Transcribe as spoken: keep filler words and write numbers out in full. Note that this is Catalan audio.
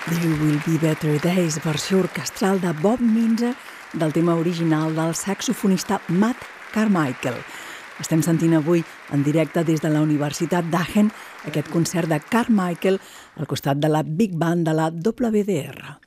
There Will Be Better Days, versió orquestral de Bob Minzer del tema original del saxofonista Matt Carmichael. Estem sentint avui en directe des de la Universitat d'Aachen aquest concert de Carmichael al costat de la Big Band de la W D R.